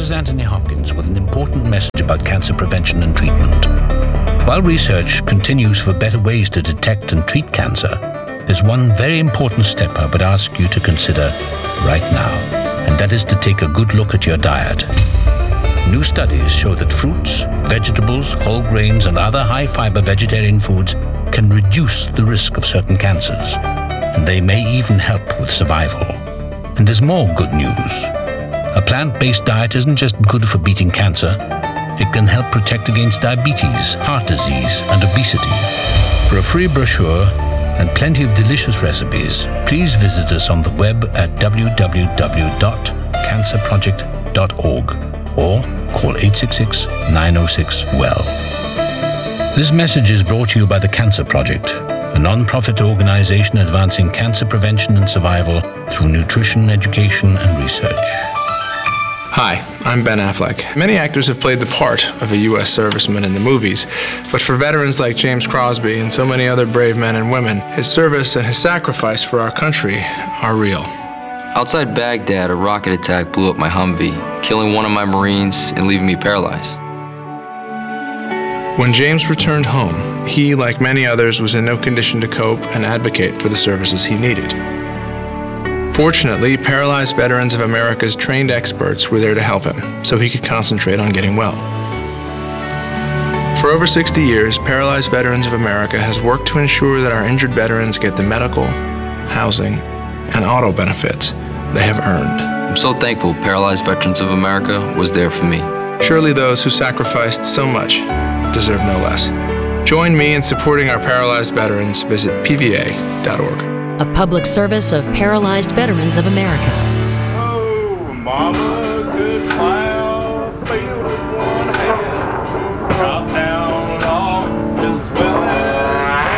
Here's Anthony Hopkins with an important message about cancer prevention and treatment. While research continues for better ways to detect and treat cancer, there's one very important step I would ask you to consider right now, and that is to take a good look at your diet. New studies show that fruits, vegetables, whole grains, and other high-fiber vegetarian foods can reduce the risk of certain cancers, and they may even help with survival. And there's more good news. A plant-based diet isn't just good for beating cancer, it can help protect against diabetes, heart disease, and obesity. For a free brochure and plenty of delicious recipes, please visit us on the web at www.cancerproject.org or call 866-906-WELL. This message is brought to you by the Cancer Project, a non-profit organization advancing cancer prevention and survival through nutrition, education, and research. Hi, I'm Ben Affleck. Many actors have played the part of a U.S. serviceman in the movies, but for veterans like James Crosby and so many other brave men and women, his service and his sacrifice for our country are real. Outside Baghdad, a rocket attack blew up my Humvee, killing one of my Marines and leaving me paralyzed. When James returned home, he, like many others, was in no condition to cope and advocate for the services he needed. Fortunately, Paralyzed Veterans of America's trained experts were there to help him, so he could concentrate on getting well. For over 60 years, Paralyzed Veterans of America has worked to ensure that our injured veterans get the medical, housing, and auto benefits they have earned. I'm so thankful Paralyzed Veterans of America was there for me. Surely those who sacrificed so much deserve no less. Join me in supporting our paralyzed veterans. Visit pva.org. A public service of Paralyzed Veterans of America. Oh, mama.